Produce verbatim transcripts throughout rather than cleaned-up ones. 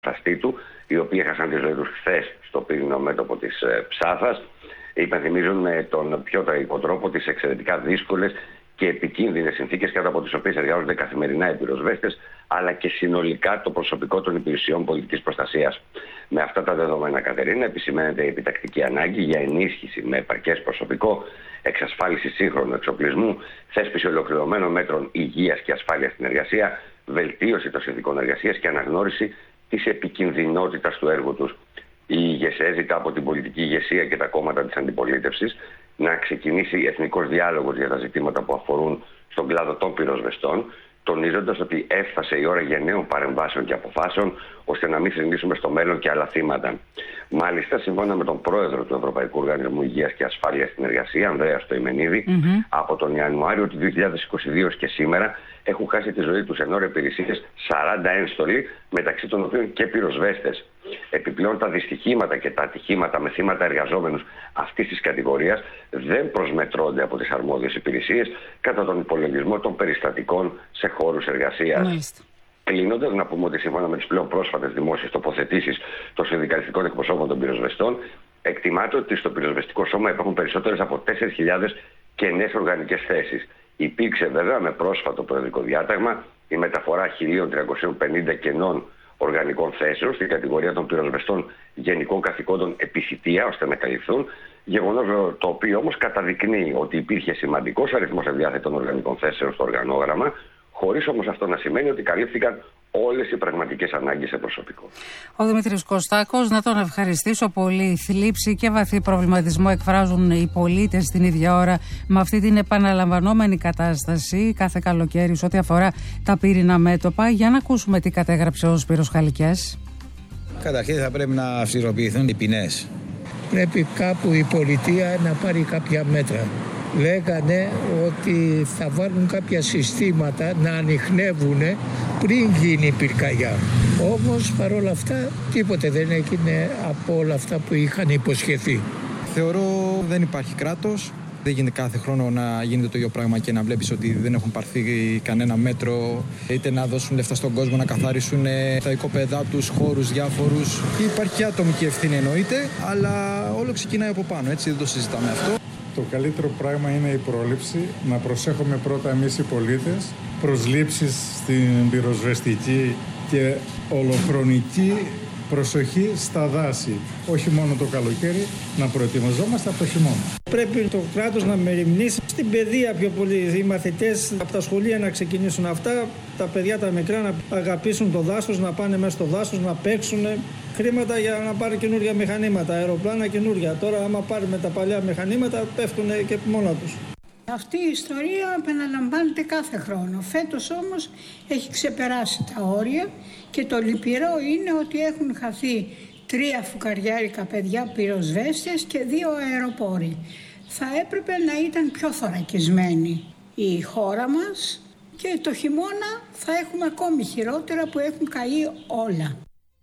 φαστή του, οι οποίοι έχασαν τη ζωή τους χθες στο πύρινο μέτωπο της Ψάθας. Υπενθυμίζουν με τον πιο τραγικό τρόπο τις εξαιρετικά δύσκολες και επικίνδυνες συνθήκες κάτω από τις οποίες εργάζονται καθημερινά οι πυροσβέστες, αλλά και συνολικά το προσωπικό των υπηρεσιών πολιτικής προστασίας. Με αυτά τα δεδομένα, Κατερίνα, επισημαίνεται η επιτακτική ανάγκη για ενίσχυση με επαρκές προσωπικό, εξασφάλιση σύγχρονου εξοπλισμού, θέσπιση ολοκληρωμένων μέτρων υγείας και ασφάλειας στην εργασία, βελτίωση των συνθηκών εργασίας και αναγνώριση της επικινδυνότητας του έργου τους. Η ΓΕΣΕ ζητά από την πολιτική ηγεσία και τα κόμματα της αντιπολίτευσης να ξεκινήσει εθνικός διάλογος για τα ζητήματα που αφορούν στον κλάδο των πυροσβεστών, τονίζοντας ότι έφτασε η ώρα γενναίων παρεμβάσεων και αποφάσεων, ώστε να μην θρηνήσουμε στο μέλλον και άλλα θύματα. Μάλιστα, σύμφωνα με τον πρόεδρο του Ευρωπαϊκού Οργανισμού Υγείας και Ασφάλειας στην Εργασία, Ανδρέα Στοημενίδη, mm-hmm. από τον Ιανουάριο του δύο χιλιάδες είκοσι δύο και σήμερα έχουν χάσει τη ζωή τους εν ώρα υπηρεσίες σαράντα ένστολοι, μεταξύ των οποίων και πυροσβέστες. Επιπλέον, τα δυστυχήματα και τα ατυχήματα με θύματα εργαζόμενους αυτής της κατηγορίας δεν προσμετρώνται από τις αρμόδιες υπηρεσίες κατά τον υπολογισμό των περιστατικών σε χώρους εργασίας. Mm-hmm. Κλείνοντας, να πούμε ότι σύμφωνα με τις πλέον πρόσφατες δημόσιες τοποθετήσεις των συνδικαλιστικών εκπροσώπων των πυροσβεστών, εκτιμάται ότι στο πυροσβεστικό σώμα υπάρχουν περισσότερες από τέσσερις χιλιάδες κενές οργανικές θέσεις. Υπήρξε βέβαια με πρόσφατο προεδρικό διάταγμα η μεταφορά χίλια τριακόσιες πενήντα κενών οργανικών θέσεων στην κατηγορία των πυροσβεστών γενικών καθηκόντων επισιτεία, ώστε να καλυφθούν. Γεγονός το οποίο όμως καταδεικνύει ότι υπήρχε σημαντικός αριθμός ευδιάθετων οργανικών θέσεων στο οργανόγραμμα, χωρίς όμως αυτό να σημαίνει ότι καλύφθηκαν όλες οι πραγματικές ανάγκες σε προσωπικό. Ο Δημήτρης Κωστάκος, να τον ευχαριστήσω πολύ. Θλίψη και βαθύ προβληματισμό εκφράζουν οι πολίτες την ίδια ώρα με αυτή την επαναλαμβανόμενη κατάσταση κάθε καλοκαίρι σε ό,τι αφορά τα πύρινα μέτωπα. Για να ακούσουμε τι κατέγραψε ο Σπύρος Χαλικιάς. Καταρχήν θα πρέπει να αυστηροποιηθούν οι ποινές. Πρέπει κάπου η πολιτεία να πάρει κάποια μέτρα. Λέγανε ότι θα βάλουν κάποια συστήματα να ανιχνεύουν πριν γίνει η πυρκαγιά. Όμως παρόλα αυτά τίποτε δεν έγινε από όλα αυτά που είχαν υποσχεθεί. Θεωρώ δεν υπάρχει κράτος. Δεν γίνεται κάθε χρόνο να γίνεται το ίδιο πράγμα και να βλέπεις ότι δεν έχουν πάρθει κανένα μέτρο, είτε να δώσουν λεφτά στον κόσμο, να καθαρίσουν τα οικόπεδά τους, χώρους διάφορους. Υπάρχει και ατομική ευθύνη εννοείται, αλλά όλο ξεκινάει από πάνω, έτσι δεν το συζητάμε αυτό. Το καλύτερο πράγμα είναι η πρόληψη, να προσέχουμε πρώτα εμείς οι πολίτες, προσλήψεις στην πυροσβεστική και ολοχρονική προσοχή στα δάση. Όχι μόνο το καλοκαίρι, να προετοιμαζόμαστε από το χειμώνα. Πρέπει το κράτος να μεριμνήσει στην παιδεία πιο πολύ. Οι μαθητές από τα σχολεία να ξεκινήσουν αυτά, τα παιδιά τα μικρά να αγαπήσουν το δάσος, να πάνε μέσα στο δάσος, να παίξουν. Χρήματα για να πάρουν καινούργια μηχανήματα, αεροπλάνα καινούργια. Τώρα, άμα πάρουμε τα παλιά μηχανήματα, πέφτουν και μόνα τους. Αυτή η ιστορία επαναλαμβάνεται κάθε χρόνο. Φέτος όμως έχει ξεπεράσει τα όρια και το λυπηρό είναι ότι έχουν χαθεί τρία φουκαριάρικα παιδιά πυροσβέστες και δύο αεροπόροι. Θα έπρεπε να ήταν πιο θωρακισμένη η χώρα μας και το χειμώνα θα έχουμε ακόμη χειρότερα που έχουν καεί όλα.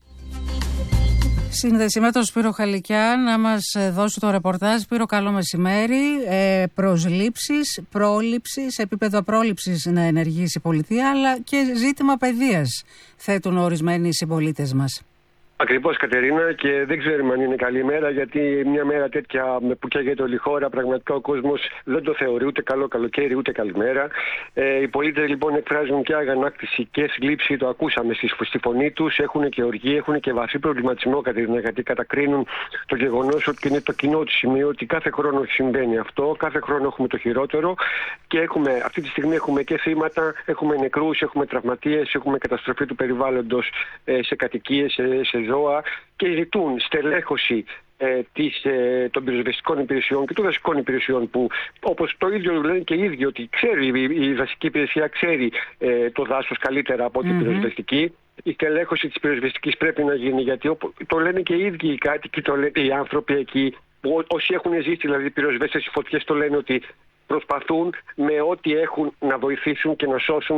Σύνδεση με τον Σπύρο Χαλικιά να μας δώσει το ρεπορτάζ. Σπύρο, καλό μεσημέρι. Ε, προσλήψεις, πρόληψης, επίπεδο πρόληψης να ενεργήσει η πολιτεία, αλλά και ζήτημα παιδείας θέτουν ορισμένοι συμπολίτες μας. Ακριβώς, Κατερίνα, και δεν ξέρουμε αν είναι καλή μέρα, γιατί μια μέρα τέτοια που καίγεται όλη η χώρα, πραγματικά ο κόσμος δεν το θεωρεί ούτε καλό καλοκαίρι ούτε καλημέρα. Ε, οι πολίτες λοιπόν εκφράζουν και αγανάκτηση και θλίψη, το ακούσαμε στη, στη φωνή τους. Έχουν και οργή, έχουν και βαθύ προβληματισμό, Κατερίνα, γιατί κατακρίνουν το γεγονός ότι είναι το κοινό του σημείο, ότι κάθε χρόνο συμβαίνει αυτό, κάθε χρόνο έχουμε το χειρότερο και έχουμε, αυτή τη στιγμή έχουμε και θύματα, έχουμε νεκρούς, έχουμε τραυματίες, έχουμε καταστροφή του περιβάλλοντος ε, σε κατοικίες, σε, σε ζώα και ζητούν στελέχωση ε, της, ε, των πυροσβεστικών υπηρεσιών και των δασικών υπηρεσιών που, όπως το ίδιο λένε και οι ίδιοι, ότι ξέρει η, η δασική υπηρεσία ξέρει ε, το δάσος καλύτερα από την mm-hmm. πυροσβεστική. Η στελέχωση της πυροσβεστικής πρέπει να γίνει, γιατί ό, το λένε και οι ίδιοι οι κάτοικοι, το λένε, οι άνθρωποι εκεί, ό, όσοι έχουν ζήσει, δηλαδή οι πυροσβέστες, οι φωτιές, το λένε ότι προσπαθούν με ό,τι έχουν να βοηθήσουν και να σώσουν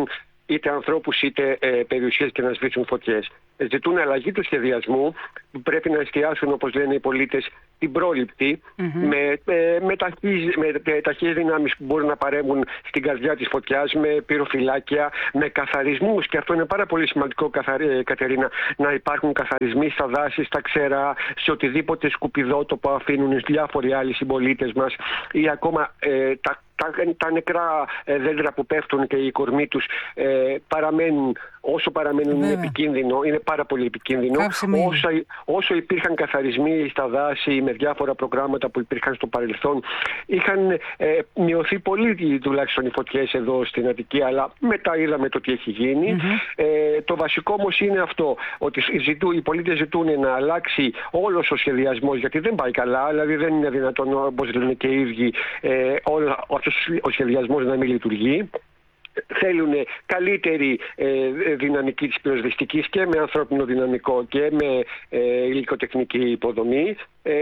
είτε ανθρώπους είτε ε, περιουσίες και να σβήσουν φωτιές. Ζητούν αλλαγή του σχεδιασμού που πρέπει να εστιάσουν, όπως λένε οι πολίτες, την πρόληπτη mm-hmm. με, με, με, ταχύες, με ταχύες δυνάμεις που μπορούν να παρέμβουν στην καρδιά της φωτιάς, με πυροφυλάκια, με καθαρισμούς. Και αυτό είναι πάρα πολύ σημαντικό, καθαρι, Κατερίνα, να υπάρχουν καθαρισμοί στα δάση, στα ξερά, σε οτιδήποτε σκουπιδότοπο αφήνουν οι διάφοροι άλλοι συμπολίτες μας ή ακόμα ε, τα Τα, τα νεκρά ε, δέντρα που πέφτουν και οι κορμοί τους ε, παραμένουν, όσο παραμένουν είναι επικίνδυνο, είναι πάρα πολύ επικίνδυνο. Όσο, όσο υπήρχαν καθαρισμοί στα δάση με διάφορα προγράμματα που υπήρχαν στο παρελθόν, είχαν ε, μειωθεί πολύ τουλάχιστον οι φωτιές εδώ στην Αττική, αλλά μετά είδαμε το τι έχει γίνει. Mm-hmm. Ε, το βασικό όμως είναι αυτό, ότι ζητού, οι πολίτες ζητούν να αλλάξει όλος ο σχεδιασμός, γιατί δεν πάει καλά, δηλαδή δεν είναι δυνατόν, όπως λένε και οι ίδιοι, ε, όλο, ο σχεδιασμός να μην λειτουργεί. Θέλουν καλύτερη ε, δυναμική της πυροσβεστικής και με ανθρώπινο δυναμικό και με ε, υλικοτεχνική υποδομή. Ε,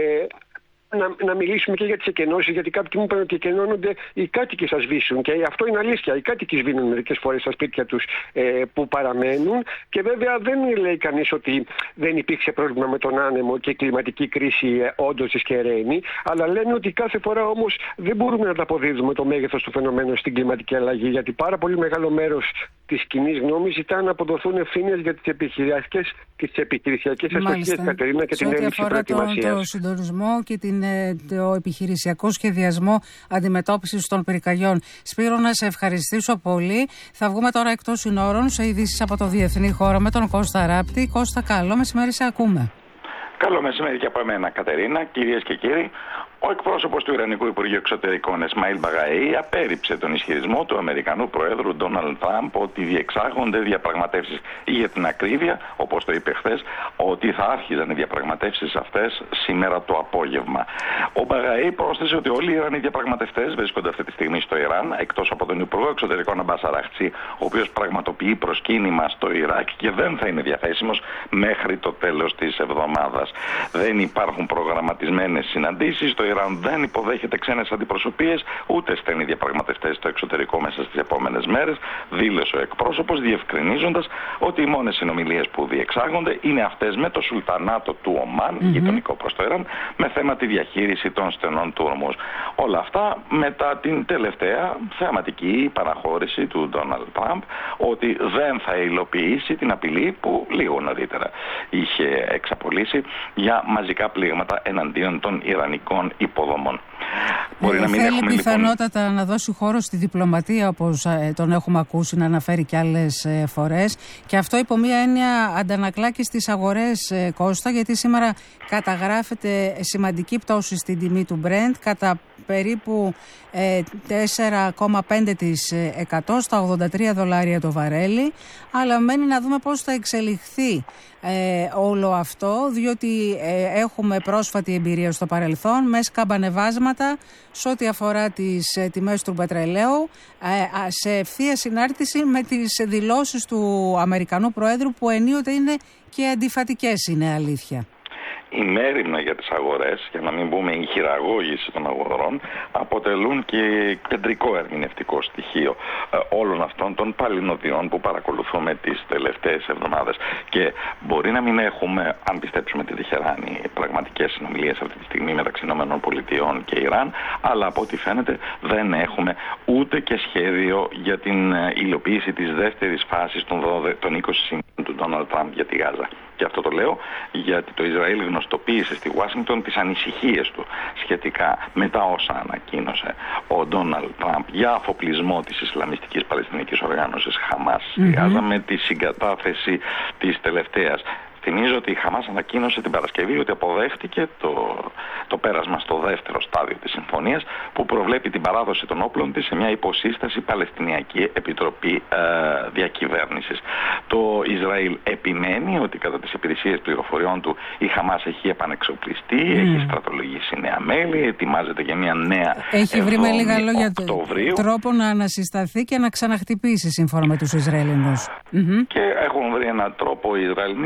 Να, να μιλήσουμε και για τις εκενώσεις, γιατί κάποιοι μου είπαν ότι εκενώνονται οι κάτοικοι θα σβήσουν. Και αυτό είναι αλήθεια. Οι κάτοικοι σβήνουν μερικές φορές στα σπίτια τους ε, που παραμένουν. Και βέβαια δεν λέει κανείς ότι δεν υπήρξε πρόβλημα με τον άνεμο και η κλιματική κρίση ε, όντως δυσκεραίνει. Αλλά λένε ότι κάθε φορά όμως δεν μπορούμε να αποδίδουμε το μέγεθος του φαινομένου στην κλιματική αλλαγή. Γιατί πάρα πολύ μεγάλο μέρος της κοινής γνώμης ζητά να αποδοθούν ευθύνες για τις επιχειρησιακές και τις επιχειρησιακές αστοχίες, Κατερίνα, και την έλλειψη προετοιμασίας. Το συντονισμό και την το επιχειρησιακό σχεδιασμό αντιμετώπισης των πυρκαγιών. Σπύρο, να σε ευχαριστήσω πολύ. Θα βγούμε τώρα εκτός συνόρων σε ειδήσεις από το διεθνή χώρο με τον Κώστα Ράπτη. Κώστα, καλό μεσημέρι, σε ακούμε. Καλό μεσημέρι και από εμένα, Κατερίνα. Κυρίες και κύριοι, ο εκπρόσωπος του Ιρανικού Υπουργείου Εξωτερικών Εσμαήλ Μπαγαή απέρριψε τον ισχυρισμό του Αμερικανού Προέδρου Ντόναλντ Τραμπ ότι διεξάγονται διαπραγματεύσεις, ή για την ακρίβεια, όπως το είπε χθες, ότι θα άρχιζαν οι διαπραγματεύσεις αυτές σήμερα το απόγευμα. Ο Μπαγαή πρόσθεσε ότι όλοι οι Ιρανοί διαπραγματευτές βρίσκονται αυτή τη στιγμή στο Ιράν, εκτός από τον Υπουργό Εξωτερικών Αμπάς Αραχτσί, ο οποίος πραγματοποιεί προσκύνημα στο Ιράκ και δεν θα είναι διαθέσιμος μέχρι το τέλος της εβδομάδας. Δεν υπάρχουν προγραμματισμένες συναντήσεις. Το Ιράν δεν υποδέχεται ξένες αντιπροσωπείες, ούτε στέλνει διαπραγματευτές στο εξωτερικό μέσα στις επόμενες μέρες, δήλωσε ο εκπρόσωπος, διευκρινίζοντας ότι οι μόνες συνομιλίες που διεξάγονται είναι αυτές με το Σουλτανάτο του Ομάν, mm-hmm. γειτονικό προς το Ιράν, με θέμα τη διαχείριση των στενών του Ορμούς. Όλα αυτά μετά την τελευταία θεαματική παραχώρηση του Ντόναλντ Τραμπ ότι δεν θα υλοποιήσει την απειλή που λίγο νωρίτερα είχε εξαπολύσει για μαζικά πλήγματα εναντίον των Ιρανικών υποδομών. Μπορεί ε, να μην θέλει έχουμε, πιθανότατα λοιπόν... να δώσει χώρο στη διπλωματία, όπως ε, τον έχουμε ακούσει να αναφέρει και άλλες ε, φορές, και αυτό υπό μία έννοια αντανακλά και στις αγορές, ε, Κώστα, γιατί σήμερα καταγράφεται σημαντική πτώση στην τιμή του Brent κατά περίπου ε, τέσσερα κόμμα πέντε τοις εκατό στα ογδόντα τρία δολάρια το βαρέλι, αλλά μένει να δούμε πώς θα εξελιχθεί ε, όλο αυτό, διότι ε, έχουμε πρόσφατη εμπειρία στο παρελθόν με σκαμπανεβάσματα σε ό,τι αφορά τις ε, τιμές του πετρελαίου, ε, σε ευθεία συνάρτηση με τις δηλώσεις του Αμερικανού Προέδρου, που ενίοτε είναι και αντιφατικές, είναι αλήθεια. Η μέριμνα για τις αγορές, για να μην πούμε η χειραγώγηση των αγορών, αποτελούν και κεντρικό ερμηνευτικό στοιχείο ε, όλων αυτών των παλινοδιών που παρακολουθούμε τις τελευταίες εβδομάδες. Και μπορεί να μην έχουμε, αν πιστέψουμε τη Τεχεράνη, πραγματικές συνομιλίες αυτή τη στιγμή μεταξύ ΗΠΑ και Ιράν, αλλά από ό,τι φαίνεται δεν έχουμε ούτε και σχέδιο για την υλοποίηση της δεύτερης φάσης των είκοσι σημείων του Ντόναλντ Τραμπ για τη Γάζα. Και αυτό το λέω γιατί το Ισραήλ γνωστοποίησε στη Ουάσιγκτον τις ανησυχίες του σχετικά με τα όσα ανακοίνωσε ο Ντόναλντ Τραμπ για αφοπλισμό της Ισλαμιστικής Παλαιστινικής Οργάνωσης Χαμάς στη mm-hmm. Γάζα, με τη συγκατάθεση της τελευταίας. Θυμίζω ότι η Χαμάς ανακοίνωσε την Παρασκευή ότι αποδέχτηκε το, το πέρασμα στο δεύτερο στάδιο της συμφωνίας, που προβλέπει την παράδοση των όπλων της σε μια υποσύσταση Παλαιστινιακή Επιτροπή ε, Διακυβέρνησης. Το Ισραήλ επιμένει ότι κατά τις υπηρεσίες πληροφοριών του η Χαμάς έχει επανεξοπλιστεί, mm. έχει στρατολογήσει νέα μέλη, ετοιμάζεται για μια νέα έχει βρει με λίγα λόγια Οκτωβρίου. τρόπο να ανασυσταθεί και να ξαναχτυπήσει σύμφωνα με τους Ισραηλινούς. Και έχουν βρει έναν τρόπο οι Ισραηλινοί, βέβαια,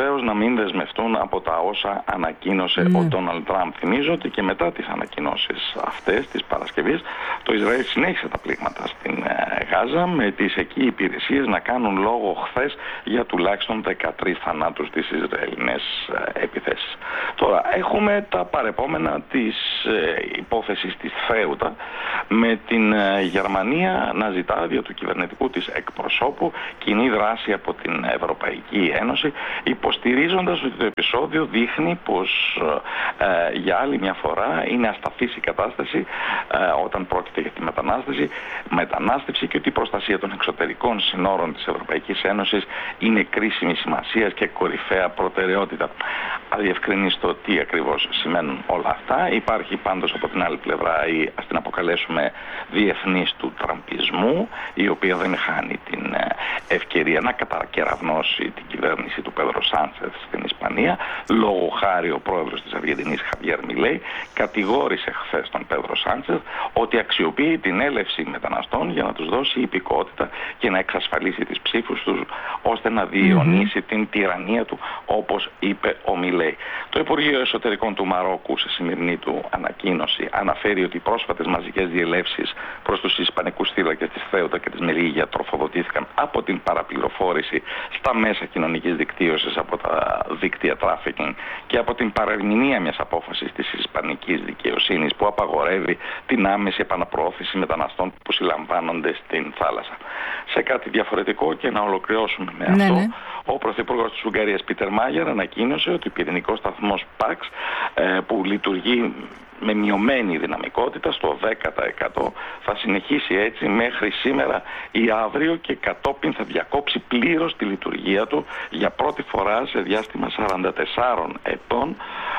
βεβαίως να μην δεσμευτούν από τα όσα ανακοίνωσε mm. ο Ντόναλντ Τραμπ. Θυμίζω ότι και μετά τις ανακοινώσεις αυτές της Παρασκευής το Ισραήλ συνέχισε τα πλήγματα στην Γάζα, με τις εκεί υπηρεσίες να κάνουν λόγο χθες για τουλάχιστον δεκατρείς θανάτους της Ισραηλινές επιθέσεις. Τώρα έχουμε τα παρεπόμενα της υπόθεσης της Θέουτα, με την Γερμανία να ζητά δια του κυβερνητικού της εκπροσώπου κοινή δράση από την Ευρωπαϊκή Ένωση, υποστηρίζοντας ότι το επεισόδιο δείχνει πως ε, για άλλη μια φορά είναι ασταθής η κατάσταση ε, όταν πρόκειται για τη μετανάστευση, μετανάστευση και ότι η προστασία των εξωτερικών συνόρων της Ευρωπαϊκής Ένωσης είναι κρίσιμη σημασία και κορυφαία προτεραιότητα. Αδιευκρινίστο τι ακριβώς σημαίνουν όλα αυτά. Υπάρχει πάντως από την άλλη πλευρά η, ας την αποκαλέσουμε, διεθνής του τραμπισμού, η οποία δεν χάνει την ευκαιρία να κατακεραυνώσει την κυβέρνηση του Πέδρο Σάντσεθ στην Ισπανία. Λόγω χάρη ο πρόεδρος της Αργεντινής, Χαβιέρ Μιλέι, κατηγόρησε χθες τον Πέδρο Σάντσεθ ότι αξιοποιεί την έλευση μεταναστών για να τους δώσει υπηκότητα και να εξασφαλίσει τις ψήφους τους, ώστε να διαιωνίσει mm-hmm. την τυραννία του, όπως είπε ο Μιλέι. Το Υπουργείο Εσωτερικών του Μαρόκου σε σημερινή του ανακοίνωση αναφέρει ότι οι πρόσφατες μαζικές διελεύσεις προς τους Ισπανικούς θύλακες της Θέουτα και της Μελίγια τροφοδοτήθηκαν από την παραπληροφόρηση στα μέσα κοινωνικής δικτύωσης, από τα δίκτυα τράφικινγκ και από την παρερμηνία μιας απόφασης της Ισπανικής δικαιοσύνης που απαγορεύει την άμεση επαναπροώθηση μεταναστών που συλλαμβάνονται στην θάλασσα. Σε κάτι διαφορετικό και να ολοκληρώσουμε με ναι, αυτό, ναι. ο Πρωθυπουργός της Ουγγαρίας Πίτερ Μάγερ ανακοίνωσε ότι ο πυρηνικός σταθμός Παξ ε, που λειτουργεί με μειωμένη δυναμικότητα στο δέκα τοις εκατό θα συνεχίσει έτσι μέχρι σήμερα ή αύριο και κατόπιν θα διακόψει πλήρως τη λειτουργία του για πρώτη φορά σε διάστημα σαράντα τεσσάρων ετών,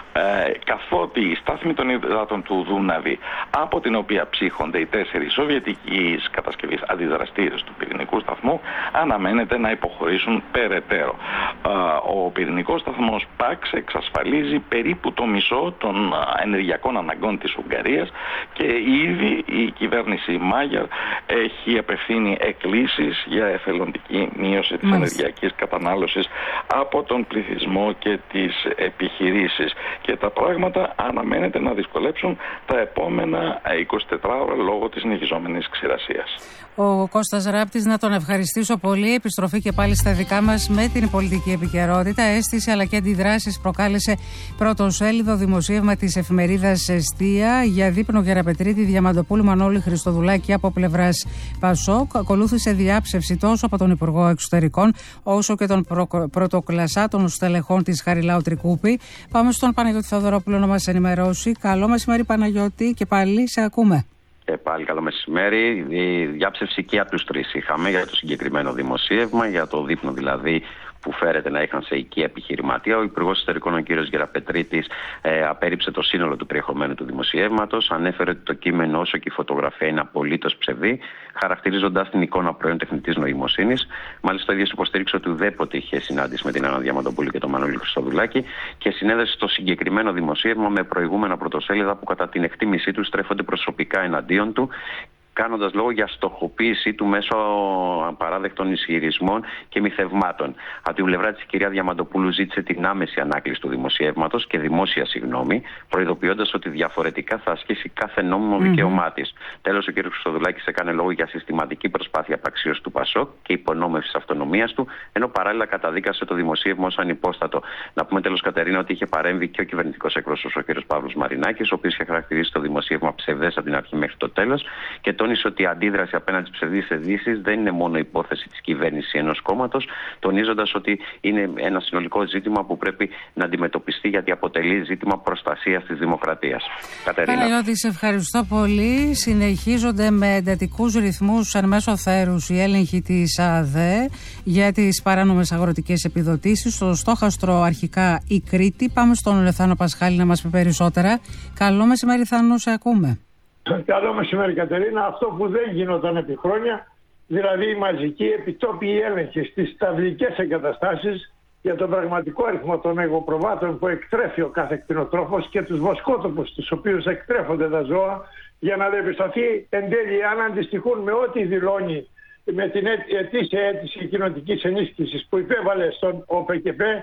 ε, καθότι η στάθμη των υδάτων του Δούναβη, από την οποία ψύχονται οι τέσσερις σοβιετικοί κατασκευής αντιδραστήρες του πυρηνικού σταθμού, αναμένεται να υποχωρήσουν περαιτέρω. Ε, ο πυρηνικός σταθμός Παξ εξασφαλίζει περίπου το μισό των ενεργειακών αναγκών της Ουγγαρίας και ήδη η κυβέρνηση Μάγερ έχει απευθύνει εκκλήσεις για εθελοντική μείωση της Μάλιστα. ενεργειακής κατανάλωσης από τον πληθυσμό και τις επιχειρήσεις. Και τα πράγματα αναμένεται να δυσκολέψουν τα επόμενα είκοσι τέσσερις ώρα λόγω της συνεχιζόμενης ξηρασίας. Ο Κώστας Ράπτης, να τον ευχαριστήσω πολύ. Επιστροφή και πάλι στα δικά μας με την πολιτική επικαιρότητα. Αίσθηση αλλά και αντιδράσεις προκάλεσε πρωτοσέλιδο δημοσίευμα της εφημερίδας Εστία για δείπνο Γεραπετρίτη, Διαμαντοπούλου, Μανώλη, Χριστοδουλάκη από πλευράς Πασόκ. Ακολούθησε διάψευση τόσο από τον Υπουργό Εξωτερικών όσο και των προ... πρωτοκλασσάτων στελεχών της Χαριλάου Τρικούπη. Πάμε στον Παναγιώτη Θεοδωρόπουλο να μας ενημερώσει. Καλό μεσημέρι, Παναγιώτη, και πάλι σε ακούμε. Και πάλι καλό μεσημέρι. Η διάψευση και από τους τρεις είχαμε για το συγκεκριμένο δημοσίευμα, για το δείπνο δηλαδή που φέρεται να είχαν σε οικία επιχειρηματία. Ο Υπουργός Εξωτερικών, ο κ. Γεραπετρίτης, ε, απέρριψε το σύνολο του περιεχομένου του δημοσιεύματος. Ανέφερε ότι το κείμενο όσο και η φωτογραφία είναι απολύτως ψευδή, χαρακτηρίζοντας την εικόνα προϊόν τεχνητής νοημοσύνης. Μάλιστα, ο ίδιος υποστήριξε ότι ουδέποτε είχε συνάντηση με την Άννα Διαμαντοπούλου και τον Μανώλη Χριστοδουλάκη και συνέδεσε το συγκεκριμένο δημοσίευμα με προηγούμενα πρωτοσέλιδα που, κατά την εκτίμησή του, στρέφονται προσωπικά εναντίον του, κάνοντας λόγο για στοχοποίησή του μέσω απαράδεκτων ισχυρισμών και μυθευμάτων. Από την πλευρά της, η κυρία Διαμαντοπούλου ζήτησε την άμεση ανάκληση του δημοσιεύματος και δημόσια συγγνώμη, προειδοποιώντας ότι διαφορετικά θα ασκήσει κάθε νόμιμο mm-hmm. δικαίωμά της. Τέλος, ο κ. Χριστοδουλάκης έκανε λόγο για συστηματική προσπάθεια απαξίωσης του Πασόκ και υπονόμευσης αυτονομίας του, ενώ παράλληλα καταδίκασε το δημοσίευμα ως ανυπόστατο. Να πούμε τέλος, Κατερίνα, ότι είχε παρέμβει και ο κυβερνητικός εκπρόσωπος, ο κ. Παύλος Μαρινάκης, ο οποίος είχε χαρακτηρίσει το δημοσίευμα ψευδές από την αρχή μέχρι το τέλος και τόνισε ότι η αντίδραση απέναντι στις ψευδείς ειδήσεις δεν είναι μόνο υπόθεση της κυβέρνησης ενός κόμματος, τονίζοντας ότι είναι ένα συνολικό ζήτημα που πρέπει να αντιμετωπιστεί, γιατί αποτελεί ζήτημα προστασίας της δημοκρατίας. Κατερίνα. Παναγιώτη, σε ευχαριστώ πολύ. Συνεχίζονται με εντατικούς ρυθμούς εν μέσω θέρους οι έλεγχοι της ΑΔΕ για τις παράνομες αγροτικές επιδοτήσεις. Στο στόχαστρο αρχικά η Κρήτη. Πάμε στον Θάνο Πασχάλη να μας πει περισσότερα. Καλό μεσημέρι, Θάνο, σε ακούμε. Καλό μεσημέρι, Κατερίνα. Αυτό που δεν γινόταν επί χρόνια, δηλαδή η μαζική επιτόπιη έλεγχη στις ταυλικές εγκαταστάσεις για τον πραγματικό αριθμό των εγωπροβάτων που εκτρέφει ο κάθε κτηνοτρόφος και τους βοσκότοπους τους οποίους εκτρέφονται τα ζώα, για να διαπιστωθεί εν τέλει αν αντιστοιχούν με ό,τι δηλώνει με την ετήσια αίτηση κοινοτικής ενίσχυσης που υπέβαλε στον ΟΠΕΚΕΠΕ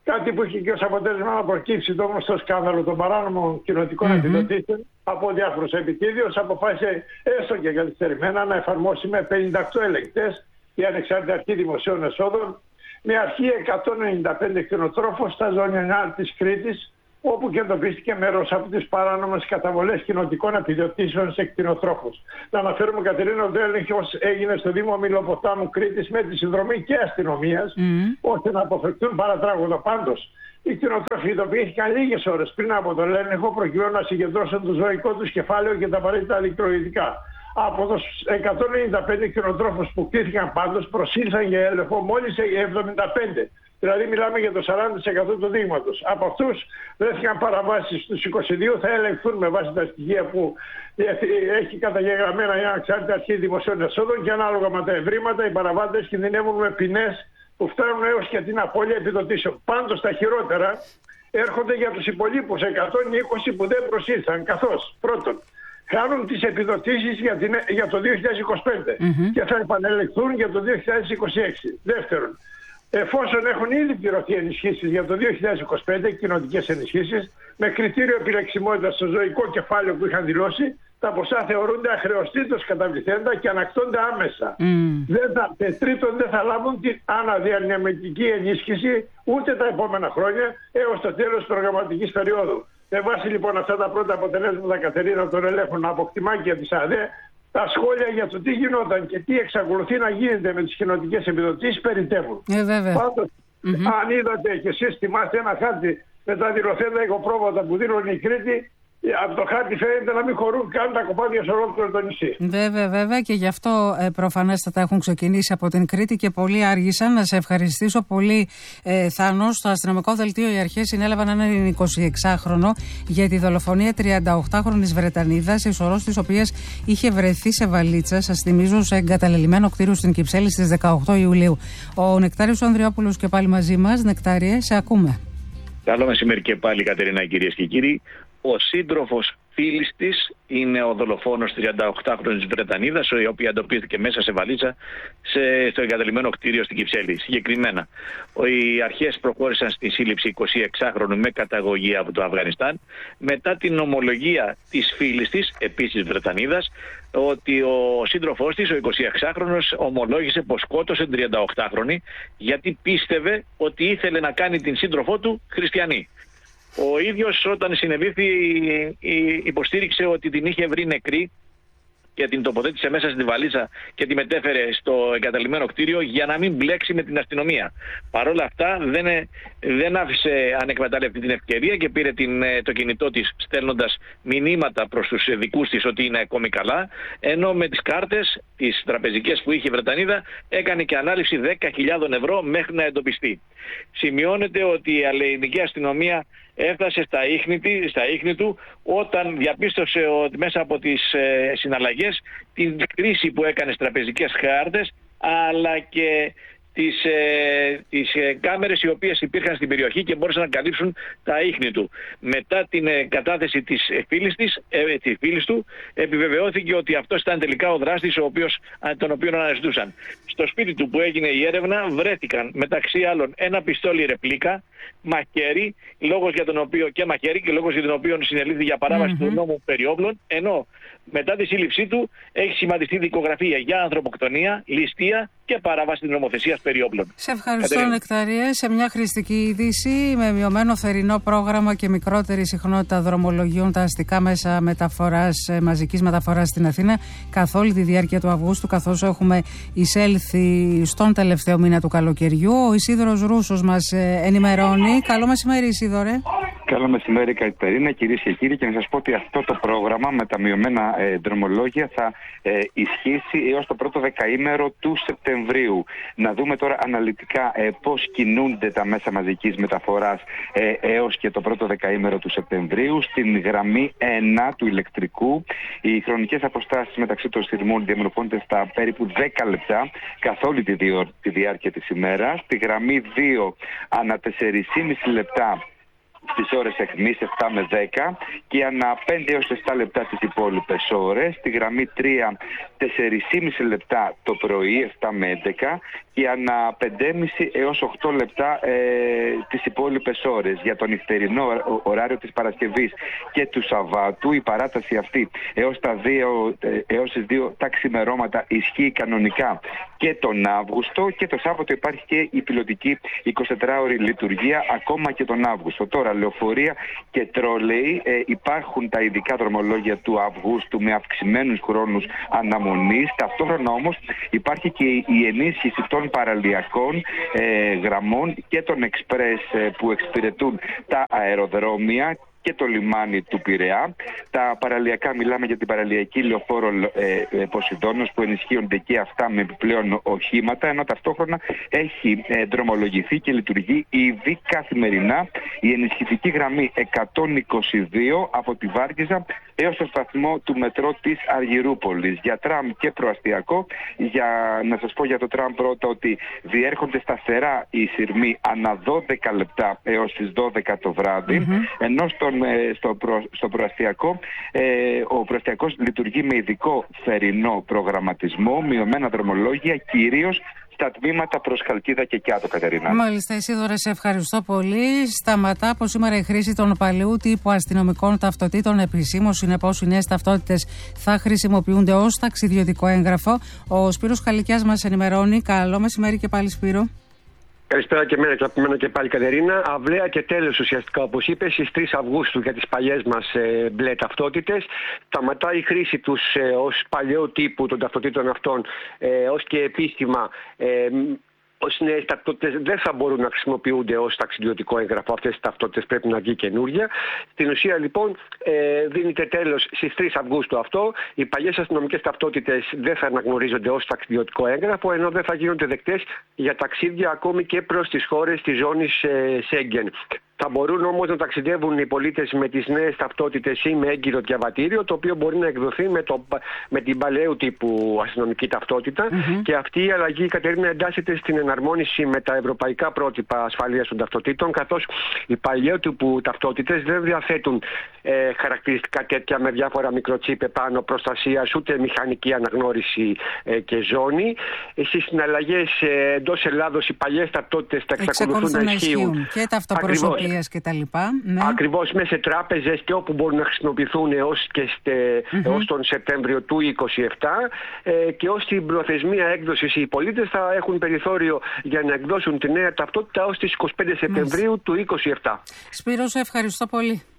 Κάτι που είχε και ως αποτέλεσμα να προκύψει το γνωστό σκάνδαλο των παράνομων κοινοτικών mm-hmm. επιδοτήσεων από διάφορους επιτίδιους, αποφάσισε έστω και καθυστερημένα να εφαρμόσει με πενήντα οκτώ ελεγκτές η Ανεξάρτητη Αρχή Δημοσίων Εσόδων, με αρχή εκατόν ενενήντα πέντε κτηνοτρόφους στα ζώνη της Κρήτης, όπου και εντοπίστηκε μέρος από τις παράνομες καταβολές κοινοτικών επιδοτήσεων σε κτηνοτρόφους. Να αναφέρουμε, Κατερίνα, ότι ο έλεγχος έγινε στο Δήμο Μιλοποτάμου Κρήτης με τη συνδρομή και αστυνομίας, mm. ώστε να αποφευχθούν παρατράγουδα. Πάντως, οι κτηνοτρόφοι ειδοποιήθηκαν λίγες ώρες πριν από τον έλεγχο, προκειμένου να συγκεντρώσουν το ζωικό τους κεφάλαιο και τα απαραίτητα ηλεκτροειδικά. Από τους εκατόν ενενήντα πέντε κτηνοτρόφους που κτήθηκαν πάντως, προσήλθαν για έλεγχο μόλις εβδομήντα πέντε. Δηλαδή μιλάμε για το σαράντα τοις εκατό του δείγματος. Από αυτούς βρέθηκαν παραβάσεις, στους είκοσι δύο θα ελεγχθούν με βάση τα στοιχεία που έχει καταγεγραμμένα η Ανεξάρτητη Αρχή Δημοσίων Εσόδων, και ανάλογα με τα ευρήματα οι παραβάτες κινδυνεύουν με ποινές που φτάνουν έως και την απώλεια επιδοτήσεων. Πάντως τα χειρότερα έρχονται για τους υπολείπους εκατόν είκοσι που δεν προσήλθαν, καθώς πρώτον χάνουν τις επιδοτήσεις για, την, για το δύο χιλιάδες είκοσι πέντε mm-hmm. και θα επανελεχθούν για το δύο χιλιάδες είκοσι έξι. Δεύτερον, εφόσον έχουν ήδη πληρωθεί ενισχύσεις για το δύο χιλιάδες είκοσι πέντε, κοινοτικές ενισχύσεις, με κριτήριο επιλεξιμότητας στο ζωικό κεφάλαιο που είχαν δηλώσει, τα ποσά θεωρούνται αχρεωστήτως καταβληθέντα και ανακτώνται άμεσα. Mm. Δεν θα, τρίτον, δεν θα λάβουν την αναδιανεμητική ενίσχυση ούτε τα επόμενα χρόνια έως το τέλος της προγραμματικής περίοδου. Με βάση λοιπόν αυτά τα πρώτα αποτελέσματα, Κατερίνα, των ελέγχων από κτημάκια της ΑΔΕ, τα σχόλια για το τι γινόταν και τι εξακολουθεί να γίνεται με τις κοινοτικές επιδοτήσεις περιττεύουν. Ε, βέβαια. Πάντως, mm-hmm. αν είδατε και εσείς θυμάστε ένα χάρτη με τα δηλωθέντα οικοπρόβατα που δίνουν η Κρήτη, από το χάρτη φαίνεται να μην χωρούν καν τα κομμάτια σε ολόκληρο το νησί. Βέβαια, βέβαια, και γι' αυτό ε, προφανέστατα έχουν ξεκινήσει από την Κρήτη και πολλοί άργησαν. Να σε ευχαριστήσω πολύ, ε, Θάνο. Στο αστυνομικό δελτίο οι αρχές συνέλαβαν έναν εικοσιεξάχρονο για τη δολοφονία τριανταοκτάχρονης Βρετανίδας, η σωρός της οποίας είχε βρεθεί σε βαλίτσα, σας θυμίζω, σε εγκαταλελειμμένο κτίριο στην Κυψέλη στις δεκαοκτώ Ιουλίου. Ο Νεκτάριος Ανδριόπουλος και πάλι μαζί μας. Νεκτάριε, σε ακούμε. Καλό μεσημέρι και πάλι, Κατερίνα, κυρίες και κύριοι. Ο σύντροφος φίλης της είναι ο δολοφόνος τριανταοκτάχρονης Βρετανίδας, η οποία εντοπίστηκε μέσα σε βαλίτσα σε, στο εγκαταλειμμένο κτίριο στην Κυψέλη. Συγκεκριμένα, οι αρχές προχώρησαν στη σύλληψη εικοσιεξάχρονου με καταγωγή από το Αφγανιστάν, μετά την ομολογία της φίλης της, επίσης Βρετανίδας, ότι ο σύντροφός της, ο εικοσιεξάχρονος, ομολόγησε πως σκότωσε την τριανταοκτάχρονη γιατί πίστευε ότι ήθελε να κάνει την σύντροφό του χριστιανή. Ο ίδιος, όταν συνελήφθη, υποστήριξε ότι την είχε βρει νεκρή και την τοποθέτησε μέσα στην βαλίτσα και τη μετέφερε στο εγκαταλειμμένο κτίριο για να μην μπλέξει με την αστυνομία. Παρ' όλα αυτά δεν, δεν άφησε ανεκμετάλλευτη την ευκαιρία και πήρε την, το κινητό της στέλνοντας μηνύματα προς τους δικούς της ότι είναι ακόμη καλά, ενώ με τις κάρτες, τις τραπεζικές που είχε η Βρετανίδα, έκανε και ανάληψη δέκα χιλιάδες ευρώ μέχρι να εντοπιστεί. Σημειώνεται ότι η ελληνική αστυνομία έφτασε στα ίχνη, στα ίχνη του όταν διαπίστωσε ότι μέσα από τις ε, συναλλαγές την κρίση που έκανε στις τραπεζικές κάρτες, αλλά και τις, ε, τις ε, κάμερες οι οποίες υπήρχαν στην περιοχή και μπόρεσαν να καλύψουν τα ίχνη του. Μετά την ε, κατάθεση της φίλης, της, ε, της φίλης του, επιβεβαιώθηκε ότι αυτός ήταν τελικά ο δράστης ο οποίος, τον οποίο αναζητούσαν. Στο σπίτι του που έγινε η έρευνα βρέθηκαν μεταξύ άλλων ένα πιστόλι ρεπλίκα, μαχαίρι, λόγος για τον οποίο, και μαχαίρι και λόγος για τον οποίο συνελήφθη για παράβαση mm-hmm. του νόμου περί όπλων, ενώ μετά τη σύλληψή του έχει σημαντιστεί δικογραφία για ανθρωποκτονία, ληστεία και παράβαση της νομοθεσίας περί όπλων. Σε ευχαριστώ, Νεκτάριε. Σε μια χρηστική είδηση, με μειωμένο θερινό πρόγραμμα και μικρότερη συχνότητα δρομολογιών τα αστικά μέσα μεταφοράς, μαζικής μεταφοράς στην Αθήνα καθ' όλη τη διάρκεια του Αυγούστου, καθώς έχουμε εισέλθει στον τελευταίο μήνα του καλοκαιριού. Ο Ισίδωρος Ρούσος μας ενημερώνει. Καλό μεσημέρι, Ισίδωρε. Καλό μεσημέρι, Κατερίνα, κυρίες και κύριοι, και να σας πω ότι αυτό το πρόγραμμα με τα μειωμένα ε, δρομολόγια θα ε, ισχύσει έως το πρώτο δεκαήμερο του Σεπτεμβρίου. Να δούμε τώρα αναλυτικά ε, πώς κινούνται τα μέσα μαζικής μεταφοράς ε, έως και το πρώτο δεκαήμερο του Σεπτεμβρίου. Στην γραμμή ένα του ηλεκτρικού, οι χρονικές αποστάσεις μεταξύ των σειρμών διαμορφώνται στα περίπου δέκα λεπτά καθ' όλη τη, διο, τη διάρκεια της ημέρας. Στη γραμμή δύο, ανά τέσσερα και μισό λεπτά στις ώρες αιχμής επτά με δέκα και ανά πέντε έως επτά λεπτά στις υπόλοιπες ώρες. Στη γραμμή τρία, τέσσερα και μισό λεπτά το πρωί επτά με έντεκα και ανά πέντε και μισό έως οκτώ λεπτά ε, τις υπόλοιπες ώρες. Για το νυχτερινό ωράριο της Παρασκευής και του Σαββάτου η παράταση αυτή έως, τα δύο, ε, έως τις δύο τα ξημερώματα ισχύει κανονικά και τον Αύγουστο, και το Σάββατο υπάρχει και η πιλωτική εικοσιτετράωρη λειτουργία ακόμα και τον Αύγουστο. Τώρα λεωφορεία και τρόλεϊ, ε, υπάρχουν τα ειδικά δρομολόγια του Αυγούστου με αυξημένους χρόνους αναμονής. Ταυτόχρονα όμως υπάρχει και η ενίσχυση των παραλιακών ε, γραμμών και των εξπρές ε, που εξυπηρετούν τα αεροδρόμια και το λιμάνι του Πειραιά. Τα παραλιακά, μιλάμε για την παραλιακή λεωφόρο ε, ε, Ποσειδώνος, που ενισχύονται και αυτά με επιπλέον οχήματα, ενώ ταυτόχρονα έχει ε, δρομολογηθεί και λειτουργεί ήδη καθημερινά η ενισχυτική γραμμή εκατόν είκοσι δύο από τη Βάρκηζα έως το σταθμό του μετρό της Αργυρούπολης. Για τραμ και προαστιακό, για να σας πω για το τραμ πρώτα ότι διέρχονται σταθερά οι σειρμοί ανά δώδεκα λεπτά έως τις δώδεκα το βράδυ, mm-hmm. ενώ στον, στο, προ, στο προαστιακό ε, ο προαστιακός λειτουργεί με ειδικό θερινό προγραμματισμό, μειωμένα δρομολόγια, κυρίως στα τμήματα προς Χαλκίδα και Κιάτο, Κατερίνα. Μάλιστα, Ισίδωρε, σε ευχαριστώ πολύ. Σταματά από σήμερα η χρήση των παλαιού τύπου αστυνομικών ταυτοτήτων επισήμως. Συνεπώς, οι νέες ταυτότητες θα χρησιμοποιούνται ως ταξιδιωτικό έγγραφο. Ο Σπύρος Χαλικιάς μας ενημερώνει. Καλό μεσημέρι και πάλι, Σπύρο. Καλησπέρα και εμένα και από μένα και πάλι, Κατερίνα. Αυλαία και τέλος ουσιαστικά, όπως είπες, στις τρεις Αυγούστου για τις παλιές μας ε, μπλε ταυτότητες. Σταματάει η χρήση τους ε, ως παλαιού τύπου των ταυτοτήτων αυτών, ε, ως και επίσημα. Ε, Ως νέες ταυτότητες δεν θα μπορούν να χρησιμοποιούνται ως ταξιδιωτικό έγγραφο. Αυτές οι ταυτότητες πρέπει να βγει καινούργια. Στην ουσία, λοιπόν, ε, δίνεται τέλος στις τρεις Αυγούστου αυτό. Οι παλιές αστυνομικές ταυτότητες δεν θα αναγνωρίζονται ως ταξιδιωτικό έγγραφο, ενώ δεν θα γίνονται δεκτές για ταξίδια ακόμη και προς τις χώρες της ζώνης ε, Σέγγεν. Θα μπορούν όμως να ταξιδεύουν οι πολίτες με τις νέες ταυτότητες ή με έγκυρο διαβατήριο, το οποίο μπορεί να εκδοθεί με, το, με την παλαιού τύπου αστυνομική ταυτότητα. Mm-hmm. Και αυτή η αλλαγή, Κατερίνα, εντάσσεται στην εναρμόνιση με τα ευρωπαϊκά πρότυπα ασφαλείας των ταυτοτήτων, καθώς οι παλαιού τύπου ταυτότητες δεν διαθέτουν ε, χαρακτηριστικά τέτοια με διάφορα μικροτσίπ επάνω προστασίας, ούτε μηχανική αναγνώριση ε, και ζώνη. Στις συναλλαγές ε, εντός Ελλάδος οι παλιές ταυτότητες θα εξακολουθούν να ισχύουν. Και ταυτοπροσωπία. Και τα λοιπά, ναι. Ακριβώς, μέσα σε τράπεζες και όπου μπορούν να χρησιμοποιηθούν έως, και στε, mm-hmm. έως τον Σεπτέμβριο του είκοσι επτά, ε, και ως την προθεσμία έκδοσης οι πολίτες θα έχουν περιθώριο για να εκδώσουν τη νέα ταυτότητα ως τις είκοσι πέντε Σεπτεμβρίου mm-hmm. του είκοσι επτά. Σπύρο, σε ευχαριστώ πολύ.